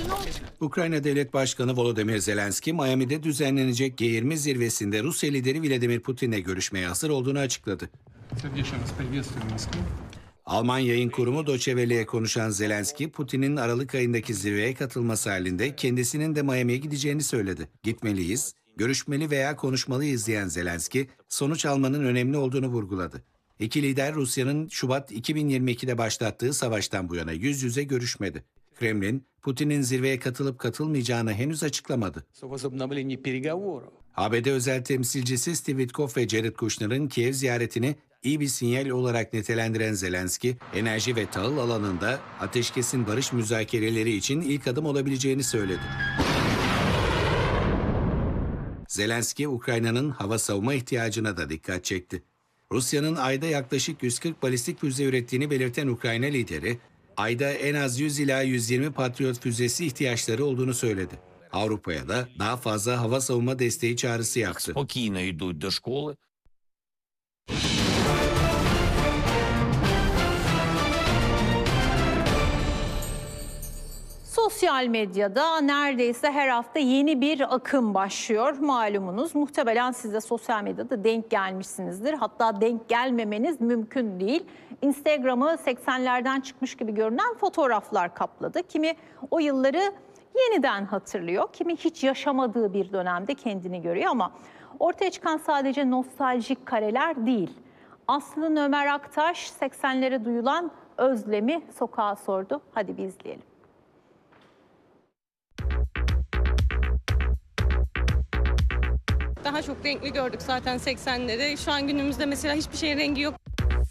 Ukrayna Devlet Başkanı Volodymyr Zelenski, Miami'de düzenlenecek G20 zirvesinde Rusya lideri Vladimir Putin'le görüşmeye hazır olduğunu açıkladı. Alman yayın kurumu Deutsche Welle'ye konuşan Zelenski, Putin'in Aralık ayındaki zirveye katılması halinde kendisinin de Miami'ye gideceğini söyledi. Gitmeliyiz, görüşmeli veya konuşmalıyız diyen Zelenski, sonuç almanın önemli olduğunu vurguladı. İki lider Rusya'nın Şubat 2022'de başlattığı savaştan bu yana yüz yüze görüşmedi. Kremlin, Putin'in zirveye katılıp katılmayacağını henüz açıklamadı. ABD özel temsilcisi Steve Witkoff ve Jared Kushner'ın Kiev ziyaretini iyi bir sinyal olarak nitelendiren Zelenski, enerji ve tahıl alanında ateşkesin barış müzakereleri için ilk adım olabileceğini söyledi. Zelenski, Ukrayna'nın hava savunma ihtiyacına da dikkat çekti. Rusya'nın ayda yaklaşık 140 balistik füze ürettiğini belirten Ukrayna lideri, ayda en az 100 ila 120 Patriot füzesi ihtiyaçları olduğunu söyledi. Avrupa'ya da daha fazla hava savunma desteği çağrısı yaptı. Sosyal medyada neredeyse her hafta yeni bir akım başlıyor. Malumunuz, muhtemelen siz de sosyal medyada denk gelmişsinizdir. Hatta denk gelmemeniz mümkün değil. Instagram'ı 80'lerden çıkmış gibi görünen fotoğraflar kapladı. Kimi o yılları yeniden hatırlıyor, kimi hiç yaşamadığı bir dönemde kendini görüyor ama ortaya çıkan sadece nostaljik kareler değil. Aslı Ömer Aktaş 80'lere duyulan özlemi sokağa sordu. Hadi bir izleyelim. Daha çok renkli gördük zaten 80'leri. Şu an günümüzde mesela hiçbir şeyin rengi yok.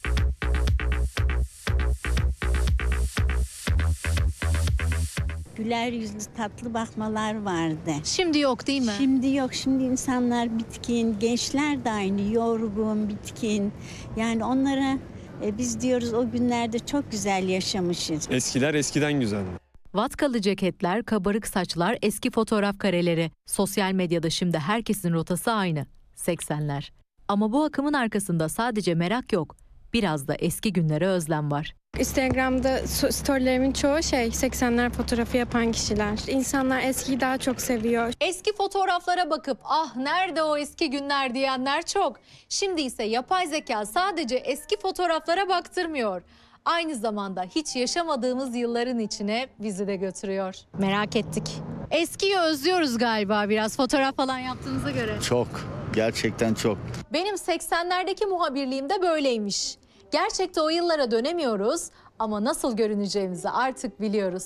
Güler yüzlü tatlı bakmalar vardı. Şimdi yok değil mi? Şimdi yok. Şimdi insanlar bitkin, gençler de aynı, yorgun, bitkin. Yani onlara biz diyoruz o günlerde çok güzel yaşamışız. Eskiler eskiden güzeldi. Vatkalı ceketler, kabarık saçlar, eski fotoğraf kareleri. Sosyal medyada şimdi herkesin rotası aynı. 80'ler. Ama bu akımın arkasında sadece merak yok. Biraz da eski günlere özlem var. Instagram'da storylerimin çoğu 80'ler fotoğrafı yapan kişiler. İnsanlar eskiyi daha çok seviyor. Eski fotoğraflara bakıp ah nerede o eski günler diyenler çok. Şimdi ise yapay zeka sadece eski fotoğraflara baktırmıyor. Aynı zamanda hiç yaşamadığımız yılların içine bizi de götürüyor. Merak ettik. Eskiyi özlüyoruz galiba biraz fotoğraf falan yaptığınıza göre. Çok, gerçekten çok. Benim 80'lerdeki muhabirliğim de böyleymiş. Gerçekte o yıllara dönemiyoruz ama nasıl görüneceğimizi artık biliyoruz.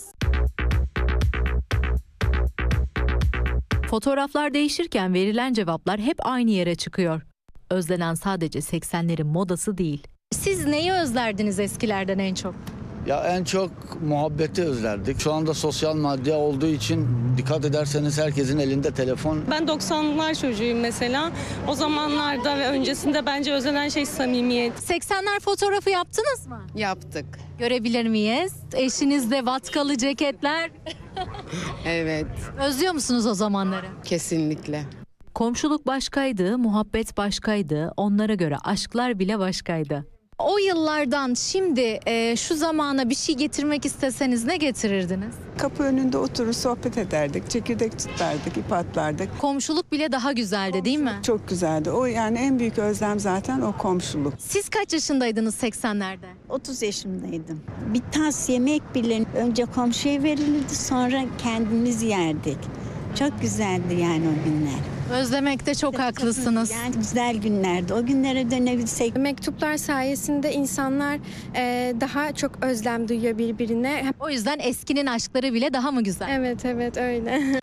Fotoğraflar değişirken verilen cevaplar hep aynı yere çıkıyor. Özlenen sadece 80'lerin modası değil. Siz neyi özlerdiniz eskilerden en çok? Ya en çok muhabbeti özlerdik. Şu anda sosyal medya olduğu için dikkat ederseniz herkesin elinde telefon. Ben 90'lar çocuğuyum mesela. O zamanlarda ve öncesinde bence özlenen şey samimiyet. 80'ler fotoğrafı yaptınız mı? Yaptık. Görebilir miyiz? Eşinizde vatkalı ceketler. Evet, Özlüyor musunuz o zamanları? kesinlikle. Komşuluk başkaydı, muhabbet başkaydı. Onlara göre aşklar bile başkaydı. O yıllardan şimdi şu zamana bir şey getirmek isteseniz ne getirirdiniz? Kapı önünde oturur sohbet ederdik, çekirdek tutardık, ip atlardık. Komşuluk bile daha güzeldi değil mi? Çok güzeldi. O yani en büyük özlem zaten o komşuluk. Siz kaç yaşındaydınız 80'lerde? 30 yaşındaydım. Bir tas yemek bile önce komşuya verilirdi, sonra kendimiz yerdik. Çok güzeldi yani o günler. Özlemekte çok haklısınız. Yani güzel günlerdi. O günlere dönebilsek. Mektuplar sayesinde insanlar daha çok özlem duyuyor birbirine. O yüzden eskinin aşkları bile daha mı güzel? Evet öyle.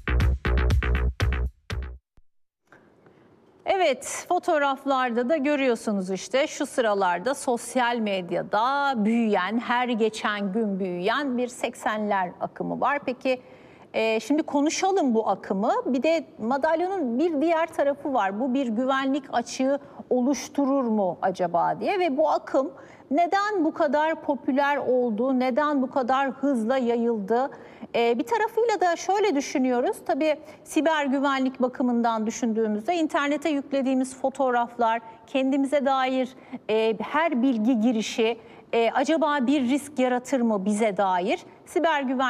Evet, fotoğraflarda da görüyorsunuz işte şu sıralarda sosyal medyada büyüyen, her geçen gün büyüyen bir 80'ler akımı var. Peki şimdi konuşalım bu akımı. Bir de madalyonun bir diğer tarafı var. Bu bir güvenlik açığı oluşturur mu acaba diye ve bu akım neden bu kadar popüler oldu, neden bu kadar hızla yayıldı? Bir tarafıyla da şöyle düşünüyoruz. Tabii siber güvenlik bakımından düşündüğümüzde internete yüklediğimiz fotoğraflar, kendimize dair her bilgi girişi acaba bir risk yaratır mı bize dair? Siber güvenlik